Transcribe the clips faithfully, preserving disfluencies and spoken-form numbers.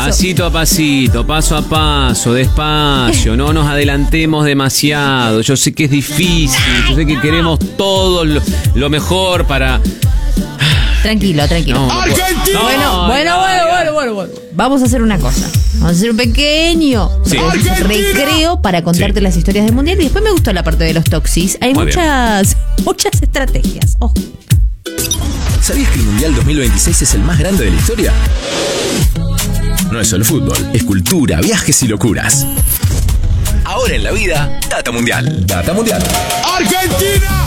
Pasito a pasito, paso a paso, despacio, no nos adelantemos demasiado. Yo sé que es difícil, yo sé que queremos todo lo, lo mejor para... Tranquilo, tranquilo. No, no puedo. Argentina. No, bueno, no, bueno, no, bueno, no. bueno, bueno, bueno. Vamos a hacer una cosa. Vamos a hacer un pequeño Sí. recreo para contarte Sí. las historias del mundial. Y después me gustó la parte de los toxis. Hay Muy muchas, muchas estrategias. Ojo. ¿Sabías que el Mundial dos mil veintiséis es el más grande de la historia? No es solo fútbol, es cultura, viajes y locuras. Ahora en la vida, Data Mundial. Data Mundial. ¡Argentina!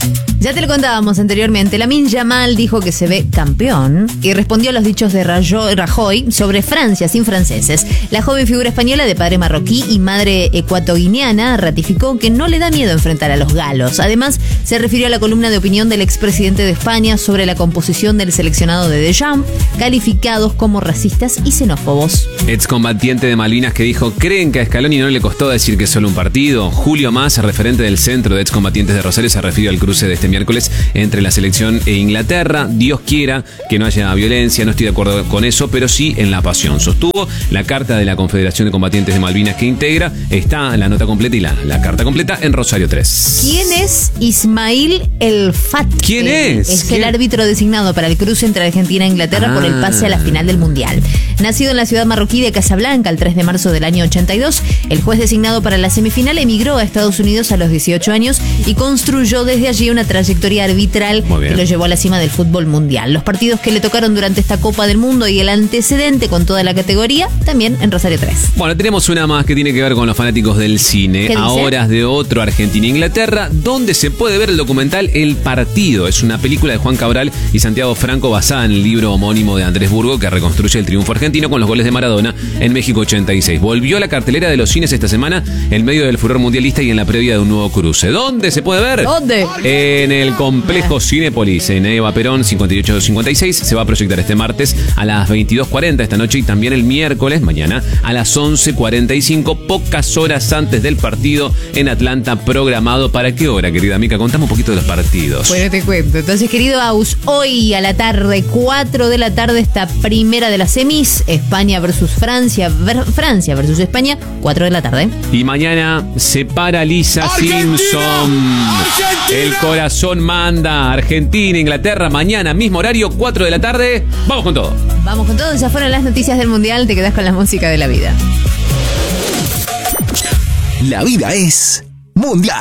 Ya te lo contábamos anteriormente, Lamine Yamal dijo que se ve campeón y respondió a los dichos de Rayo- Rajoy sobre Francia sin franceses. La joven figura española de padre marroquí y madre ecuatoguineana ratificó que no le da miedo enfrentar a los galos. Además, se refirió a la columna de opinión del expresidente de España sobre la composición del seleccionado de Deschamps, calificados como racistas y xenófobos. Excombatiente de Malvinas que dijo, ¿creen que a Scaloni no le costó decir que es solo un partido? Julio Massa, referente del Centro de Excombatientes de Rosario, se refirió al cruce de este miércoles entre la selección e Inglaterra. Dios quiera que no haya violencia, no estoy de acuerdo con eso, pero sí en la pasión. Sostuvo la carta de la Confederación de Combatientes de Malvinas que integra, está la nota completa y la, la carta completa en Rosario tres. ¿Quién es Ismail El Fat? ¿Quién es? Es ¿Quién? el árbitro designado para el cruce entre Argentina e Inglaterra Ah. por el pase a la final del Mundial. Nacido en la ciudad marroquí de Casablanca el tres de marzo del año ochenta y dos, el juez designado para la semifinal emigró a Estados Unidos a los dieciocho años y construyó desde allí una trayectoria arbitral Muy bien. que lo llevó a la cima del fútbol mundial. Los partidos que le tocaron durante esta Copa del Mundo y el antecedente con toda la categoría, también en Rosario tres. Bueno, tenemos una más que tiene que ver con los fanáticos del cine. ¿Qué dice? A horas de otro Argentina-Inglaterra, donde se puede ver el documental El Partido. Es una película de Juan Cabral y Santiago Franco basada en el libro homónimo de Andrés Burgo que reconstruye el triunfo argentino con los goles de Maradona en México ochenta y seis. Volvió a la cartelera de los cines esta semana en medio del furor mundialista y en la previa de un nuevo cruce. ¿Dónde se puede ver? ¿Dónde? En el complejo Cinépolis, en Eva Perón cincuenta y ocho cincuenta y seis. Se va a proyectar este martes a las veintidós cuarenta esta noche y también el miércoles, mañana, a las once cuarenta y cinco, pocas horas antes del partido en Atlanta, programado para qué hora, querida Mica. Contame un poquito de los partidos. Bueno, te cuento. Entonces, querido Aus, hoy a la tarde, cuatro de la tarde, esta primera de las semis, España versus Francia, ver- Francia versus España, cuatro de la tarde. Y mañana se paraliza ¡Argentina! Simpson. ¡Argentina! El corazón manda. Argentina, Inglaterra, mañana, mismo horario, cuatro de la tarde. Vamos con todo. Vamos con todo, esas fueron las noticias del Mundial, te quedás con la música de la vida. La vida es Mundial.